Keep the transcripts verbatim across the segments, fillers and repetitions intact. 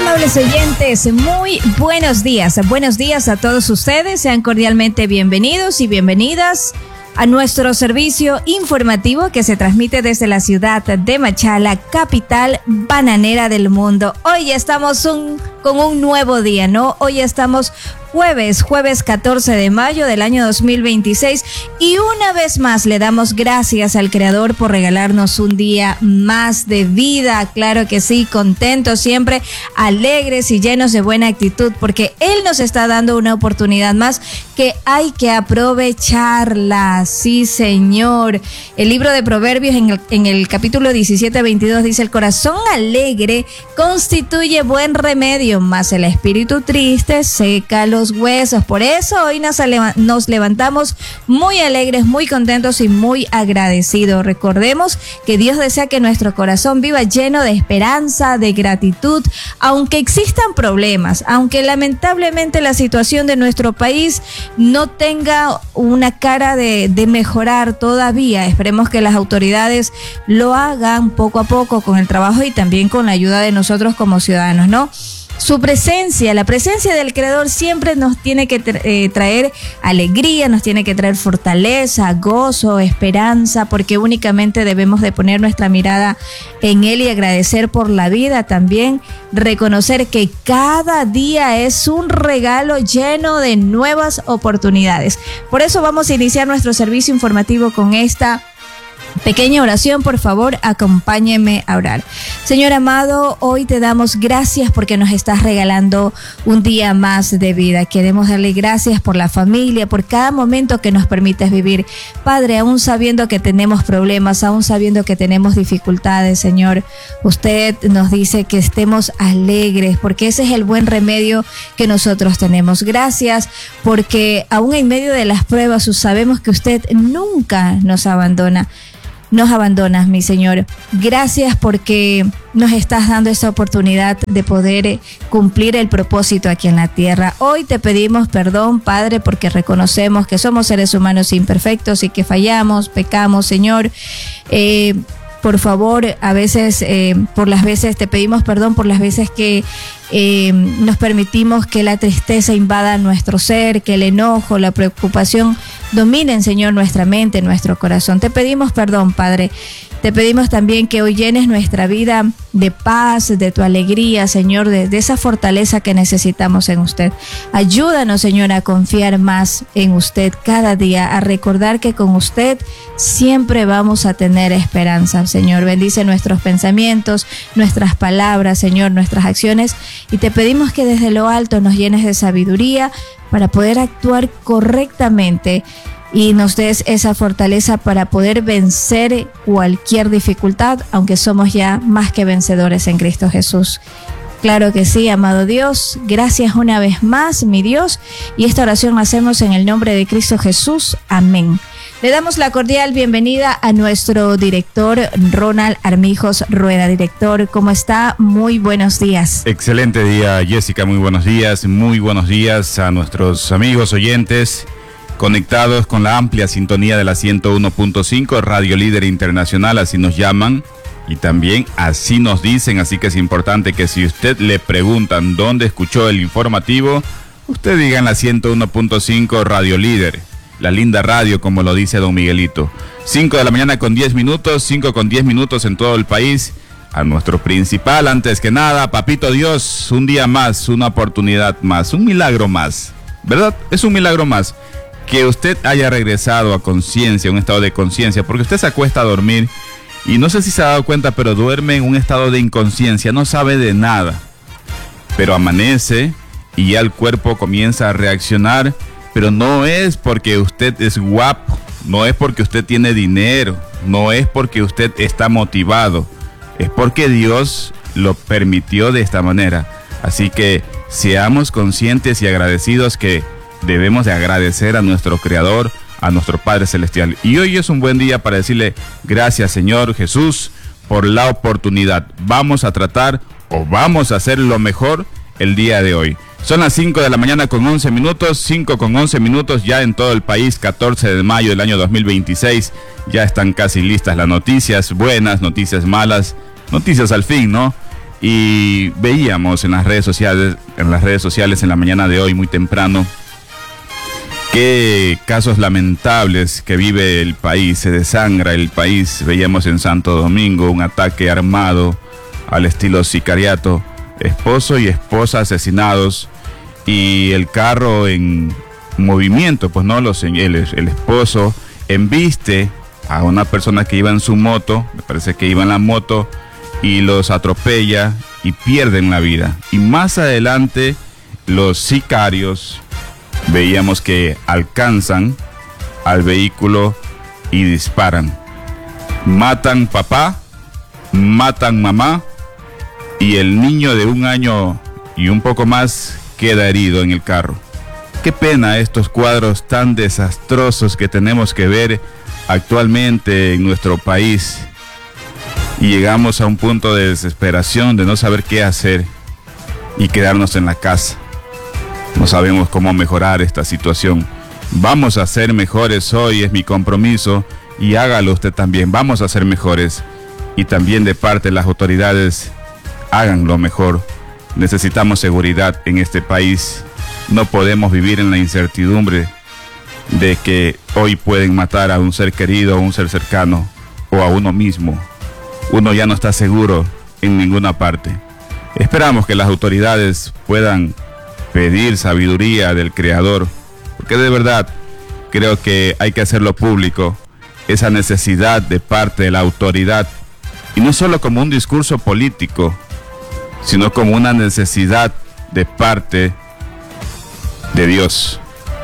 Amables oyentes, muy buenos días. Buenos días a todos ustedes. Sean cordialmente bienvenidos y bienvenidas a nuestro servicio informativo que se transmite desde la ciudad de Machala, capital bananera del mundo. Hoy estamos un, con un nuevo día, ¿no? Hoy estamos jueves, jueves catorce de mayo del año dos mil veintiséis y una vez más le damos gracias al Creador por regalarnos un día más de vida. Claro que sí, contentos siempre, alegres y llenos de buena actitud porque Él nos está dando una oportunidad más que hay que aprovecharla. Sí, Señor. El libro de Proverbios en el, en el capítulo diecisiete, veintidós dice: el corazón alegre constituye buen remedio, mas el espíritu triste seca los huesos. Por eso hoy nos, nos levantamos muy alegres, muy contentos y muy agradecidos. Recordemos que Dios desea que nuestro corazón viva lleno de esperanza, de gratitud, aunque existan problemas, aunque lamentablemente la situación de nuestro país no tenga una cara de, de mejorar todavía. Esperemos que las autoridades lo hagan poco a poco con el trabajo y también con la ayuda de nosotros como ciudadanos, ¿no? Su presencia, la presencia del Creador siempre nos tiene que tra- eh, traer alegría, nos tiene que traer fortaleza, gozo, esperanza, porque únicamente debemos de poner nuestra mirada en Él y agradecer por la vida también, reconocer que cada día es un regalo lleno de nuevas oportunidades. Por eso vamos a iniciar nuestro servicio informativo con esta pequeña oración. Por favor, acompáñeme a orar. Señor amado, hoy te damos gracias porque nos estás regalando un día más de vida. Queremos darle gracias por la familia, por cada momento que nos permites vivir. Padre, aún sabiendo que tenemos problemas, aún sabiendo que tenemos dificultades, Señor, usted nos dice que estemos alegres porque ese es el buen remedio que nosotros tenemos. Gracias porque aún en medio de las pruebas sabemos que usted nunca nos abandona. Nos abandonas, mi Señor. Gracias porque nos estás dando esta oportunidad de poder cumplir el propósito aquí en la tierra. Hoy te pedimos perdón, Padre, porque reconocemos que somos seres humanos imperfectos y que fallamos, pecamos, Señor. Eh, por favor, a veces, eh, por las veces, te pedimos perdón por las veces que eh, nos permitimos que la tristeza invada nuestro ser, que el enojo, la preocupación dominen, Señor, nuestra mente, nuestro corazón. Te pedimos perdón, Padre. Te pedimos también que hoy llenes nuestra vida de paz, de tu alegría, Señor, de, de esa fortaleza que necesitamos en usted. Ayúdanos, Señor, a confiar más en usted cada día, a recordar que con usted siempre vamos a tener esperanza, Señor. Bendice nuestros pensamientos, nuestras palabras, Señor, nuestras acciones. Y te pedimos que desde lo alto nos llenes de sabiduría para poder actuar correctamente y nos des esa fortaleza para poder vencer cualquier dificultad, aunque somos ya más que vencedores en Cristo Jesús. Claro que sí, amado Dios, gracias una vez más, mi Dios, y esta oración la hacemos en el nombre de Cristo Jesús. Amén. Le damos la cordial bienvenida a nuestro director Ronald Armijos Rueda. Director, ¿cómo está? Muy buenos días. Excelente día, Jessica, muy buenos días, muy buenos días a nuestros amigos oyentes conectados con la amplia sintonía de la ciento uno punto cinco, Radio Líder Internacional, así nos llaman y también así nos dicen, así que es importante que si usted le preguntan dónde escuchó el informativo, usted diga en la ciento uno punto cinco Radio Líder, la linda radio como lo dice don Miguelito. cinco de la mañana con diez minutos, cinco con diez minutos en todo el país. A nuestro principal, antes que nada, Papito Dios, un día más, una oportunidad más, un milagro más, ¿verdad? Es un milagro más. Que usted haya regresado a conciencia, un estado de conciencia, porque usted se acuesta a dormir y no sé si se ha dado cuenta, pero duerme en un estado de inconsciencia, no sabe de nada, pero amanece y ya el cuerpo comienza a reaccionar, pero no es porque usted es guapo, no es porque usted tiene dinero, no es porque usted está motivado, es porque Dios lo permitió de esta manera. Así que seamos conscientes y agradecidos que debemos de agradecer a nuestro Creador, a nuestro Padre Celestial. Y hoy es un buen día para decirle gracias, Señor Jesús, por la oportunidad. Vamos a tratar o vamos a hacer lo mejor el día de hoy. Son las cinco de la mañana con once minutos, cinco con once minutos ya en todo el país, catorce de mayo del año dos mil veintiséis. Ya están casi listas las noticias buenas, noticias malas, noticias al fin, ¿no? y veíamos en las redes sociales, en las redes sociales en la mañana de hoy, muy temprano, qué casos lamentables que vive el país, se desangra el país. Veíamos en Santo Domingo un ataque armado al estilo sicariato, esposo y esposa asesinados y el carro en movimiento, pues no, los, el, el esposo embiste a una persona que iba en su moto, me parece que iba en la moto, y los atropella y pierden la vida. Y más adelante los sicarios veíamos que alcanzan al vehículo y disparan. Matan papá, matan mamá y el niño de un año y un poco más queda herido en el carro. Qué pena estos cuadros tan desastrosos que tenemos que ver actualmente en nuestro país. Y llegamos a un punto de desesperación, de no saber qué hacer y quedarnos en la casa. No sabemos cómo mejorar esta situación. Vamos a ser mejores hoy, es mi compromiso, y hágalo usted también. Vamos a ser mejores. Y también de parte de las autoridades, hagan lo mejor. Necesitamos seguridad en este país. No podemos vivir en la incertidumbre de que hoy pueden matar a un ser querido, a un ser cercano o a uno mismo. Uno ya no está seguro en ninguna parte. Esperamos que las autoridades puedan pedir sabiduría del Creador, porque de verdad creo que hay que hacerlo público, esa necesidad de parte de la autoridad, y no solo como un discurso político, sino como una necesidad de parte de Dios.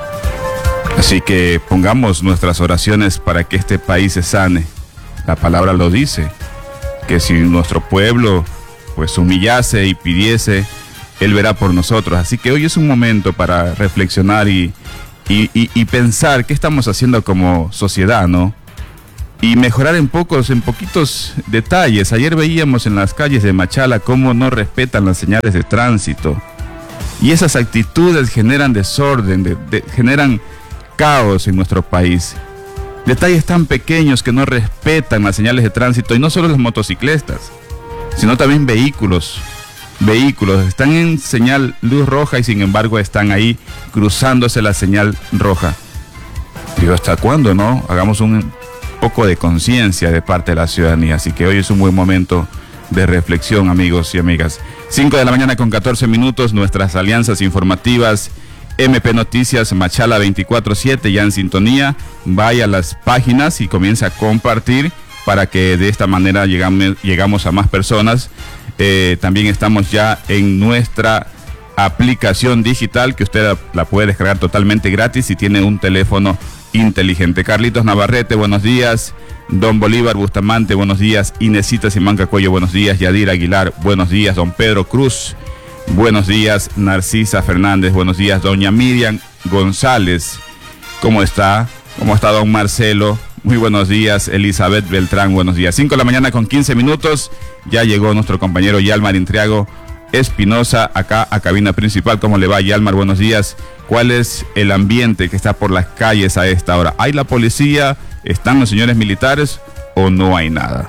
Así que pongamos nuestras oraciones para que este país se sane. La palabra lo dice, que si nuestro pueblo pues humillase y pidiese, Él verá por nosotros. Así que hoy es un momento para reflexionar y, y, y, y pensar qué estamos haciendo como sociedad, ¿no? Y mejorar en pocos, en poquitos detalles. Ayer veíamos en las calles de Machala cómo no respetan las señales de tránsito. Y esas actitudes generan desorden, de, de, generan caos en nuestro país. Detalles tan pequeños que no respetan las señales de tránsito, y no solo los motociclistas, sino también vehículos. Vehículos están en señal luz roja y sin embargo están ahí cruzándose la señal roja. Digo, ¿hasta cuándo, no? Hagamos un poco de conciencia de parte de la ciudadanía. Así que hoy es un buen momento de reflexión, amigos y amigas. cinco de la mañana con catorce minutos, nuestras alianzas informativas. M P Noticias Machala veinticuatro siete ya en sintonía. Vaya a las páginas y comienza a compartir para que de esta manera llegamos, llegamos a más personas. Eh, también estamos ya en nuestra aplicación digital que usted la, la puede descargar totalmente gratis si tiene un teléfono inteligente. Carlitos Navarrete, buenos días. Don Bolívar Bustamante, buenos días. Inesita Simanca Cuello, buenos días. Yadir Aguilar, buenos días. Don Pedro Cruz, buenos días. Narcisa Fernández, buenos días. Doña Miriam González, ¿cómo está? ¿Cómo está don Marcelo? Muy buenos días. Elizabeth Beltrán, buenos días. cinco de la mañana con quince minutos. Ya llegó nuestro compañero Yalmar Intriago Espinosa acá a cabina principal. ¿Cómo le va, Yalmar? Buenos días. ¿Cuál es el ambiente que está por las calles a esta hora? ¿Hay la policía? ¿Están los señores militares o no hay nada?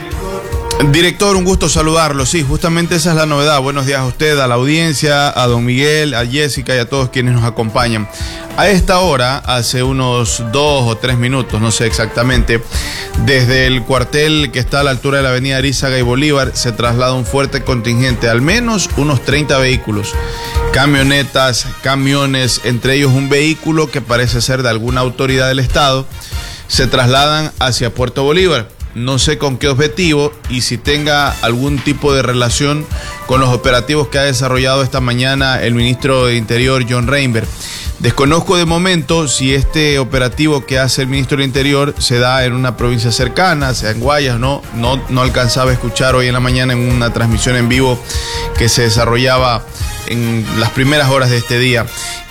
Director, un gusto saludarlo. Sí, justamente esa es la novedad. Buenos días a usted, a la audiencia, a don Miguel, a Jessica y a todos quienes nos acompañan. A esta hora, hace unos dos o tres minutos, no sé exactamente, desde el cuartel que está a la altura de la avenida Arízaga y Bolívar, se traslada un fuerte contingente, al menos unos treinta vehículos, camionetas, camiones, entre ellos un vehículo que parece ser de alguna autoridad del Estado, se trasladan hacia Puerto Bolívar. No sé con qué objetivo y si tenga algún tipo de relación con los operativos que ha desarrollado esta mañana el ministro de Interior, John Reinberg. Desconozco de momento si este operativo que hace el ministro del Interior se da en una provincia cercana, sea en Guayas, no, no, no alcanzaba a escuchar hoy en la mañana en una transmisión en vivo que se desarrollaba en las primeras horas de este día.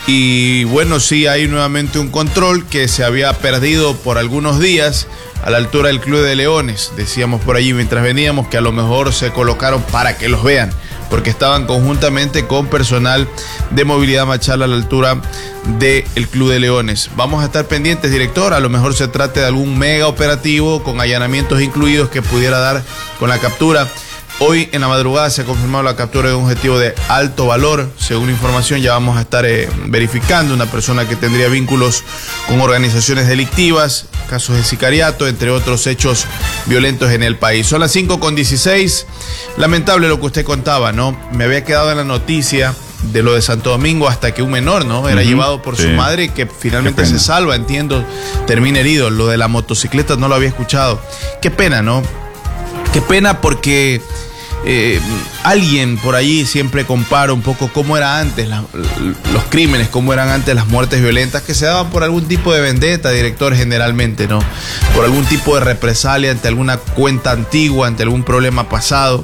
Y bueno, sí hay nuevamente un control que se había perdido por algunos días a la altura del Club de Leones. Decíamos por allí mientras veníamos que a lo mejor se colocaron para que los vean, porque estaban conjuntamente con personal de Movilidad Machala a la altura del Club de Leones. Vamos a estar pendientes, director, a lo mejor se trate de algún mega operativo con allanamientos incluidos que pudiera dar con la captura. Hoy en la madrugada se ha confirmado la captura de un objetivo de alto valor. Según información, ya vamos a estar eh, verificando una persona que tendría vínculos con organizaciones delictivas, casos de sicariato, entre otros hechos violentos en el país. Son las cinco con dieciséis. Lamentable lo que usted contaba, ¿no? Me había quedado en la noticia de lo de Santo Domingo hasta que un menor, ¿no? Era uh-huh. llevado por sí. su madre, que finalmente se salva, entiendo, termina herido. Lo de la motocicleta no lo había escuchado. Qué pena, ¿no? Qué pena porque eh, alguien por allí siempre compara un poco cómo era antes la, los crímenes, cómo eran antes las muertes violentas que se daban por algún tipo de vendetta, director, generalmente, ¿no? Por algún tipo de represalia ante alguna cuenta antigua, ante algún problema pasado.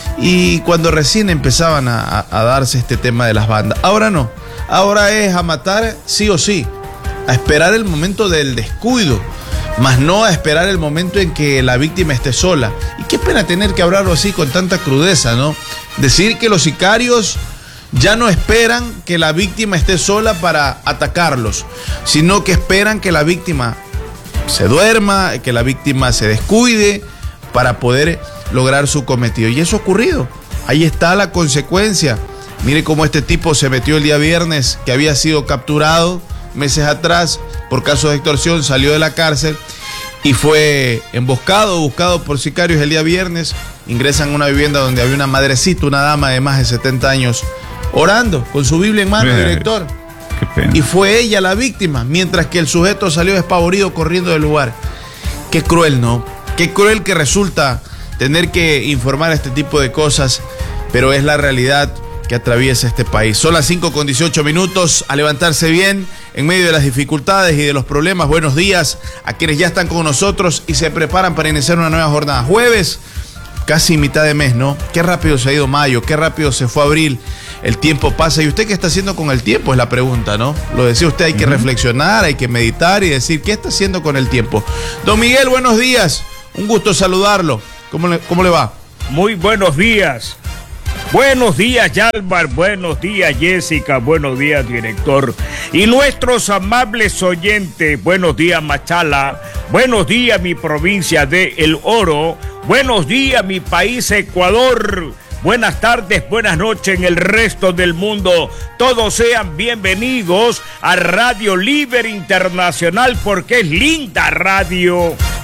Y cuando recién empezaban a, a darse este tema de las bandas. Ahora no, ahora es a matar sí o sí, a esperar el momento del descuido, más no a esperar el momento en que la víctima esté sola. Y qué pena tener que hablarlo así con tanta crudeza, ¿no? Decir que los sicarios ya no esperan que la víctima esté sola para atacarlos, sino que esperan que la víctima se duerma, que la víctima se descuide para poder lograr su cometido. Y eso ha ocurrido. Ahí está la consecuencia. Mire cómo este tipo se metió el día viernes, que había sido capturado meses atrás por casos de extorsión, salió de la cárcel y fue emboscado, buscado por sicarios el día viernes. Ingresan a una vivienda donde había una madrecita, una dama de más de setenta años, orando con su Biblia en mano, director. Qué pena. Y fue ella la víctima, mientras que el sujeto salió despavorido corriendo del lugar. Qué cruel, ¿no? Qué cruel que resulta tener que informar este tipo de cosas, pero es la realidad que atraviesa este país. Son las cinco con dieciocho minutos, a levantarse bien en medio de las dificultades y de los problemas. Buenos días a quienes ya están con nosotros y se preparan para iniciar una nueva jornada. Jueves, casi mitad de mes, ¿no? Qué rápido se ha ido mayo, qué rápido se fue abril. El tiempo pasa. ¿Y usted qué está haciendo con el tiempo? Es la pregunta, ¿no? Lo decía usted, hay que uh-huh. reflexionar, hay que meditar y decir, ¿qué está haciendo con el tiempo? Don Miguel, buenos días. Un gusto saludarlo. ¿Cómo le, cómo le va? Muy buenos días. Buenos días, Yalmar. Buenos días, Jessica. Buenos días, director. Y nuestros amables oyentes. Buenos días, Machala. Buenos días, mi provincia de El Oro. Buenos días, mi país, Ecuador. Buenas tardes, buenas noches en el resto del mundo. Todos sean bienvenidos a Radio Libre Internacional, porque es linda radio.